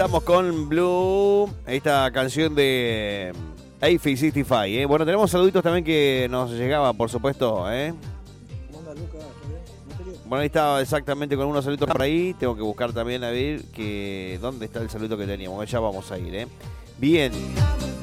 Estamos con Blue, esta canción de A-65, ¿eh? Bueno, tenemos saluditos también que nos llegaba, por supuesto, ¿eh? ¿Cómo anda, Luca? ¿Todo bien? Bueno, ahí estaba exactamente con unos saluditos por ahí. Tengo que buscar también a ver que dónde está el saludito que teníamos. Ya vamos a ir, ¿eh? Bien.